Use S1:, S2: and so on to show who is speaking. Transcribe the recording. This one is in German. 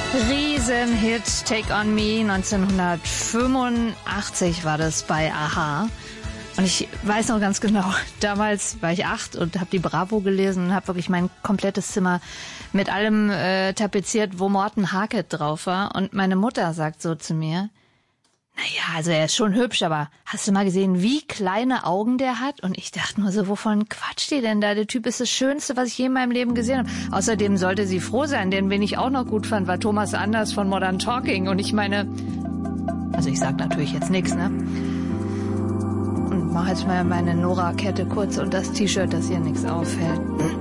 S1: Riesenhit, Take on Me, 1985 war das bei a-ha. Und ich weiß noch ganz genau, damals war ich 8 und habe die Bravo gelesen und habe wirklich mein komplettes Zimmer mit allem tapeziert, wo Morten Harket drauf war. Und meine Mutter sagt so zu mir, naja, also er ist schon hübsch, aber hast du mal gesehen, wie kleine Augen der hat? Und ich dachte nur so, wovon quatscht die denn da? Der Typ ist das Schönste, was ich je in meinem Leben gesehen habe. Außerdem sollte sie froh sein, denn wen ich auch noch gut fand, war Thomas Anders von Modern Talking. Und ich meine, also ich sag natürlich jetzt nichts, ne? Und mach jetzt mal meine Nora-Kette kurz und das T-Shirt, dass hier nichts auffällt.